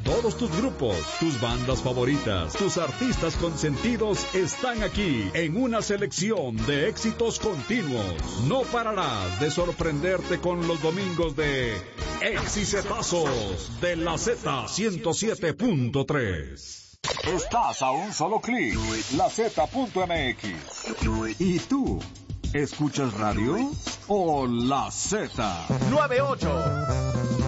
Todos tus grupos, tus bandas favoritas, tus artistas consentidos están aquí en una selección de éxitos continuos. No pararás de sorprenderte con los domingos de Exicetazos de la Z107.3. Estás a un solo clic, LaZ.mx. ¿Y tú? ¿Escuchas radio o La Z? 98.